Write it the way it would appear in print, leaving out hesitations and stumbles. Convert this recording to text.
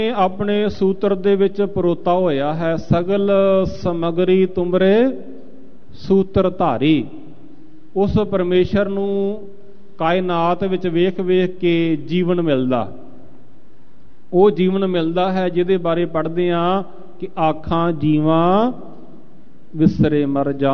ਆਪਣੇ ਸੂਤਰ ਦੇ ਵਿੱਚ ਪਰੋਤਾ ਹੋਇਆ ਹੈ, ਸਗਲ ਸਮਗਰੀ ਤੁਮਰੇ ਸੂਤਰ ਧਾਰੀ। ਉਸ ਪਰਮੇਸ਼ਰ ਨੂੰ ਕਾਇਨਾਤ ਵਿੱਚ ਵੇਖ ਵੇਖ ਕੇ ਜੀਵਨ ਮਿਲਦਾ, ਉਹ ਜੀਵਨ ਮਿਲਦਾ ਹੈ ਜਿਹਦੇ ਬਾਰੇ ਪੜ੍ਹਦੇ ਹਾਂ ਕਿ ਆਖਾਂ ਜੀਵਾਂ ਵਿਸਰੇ ਮਰ ਜਾ।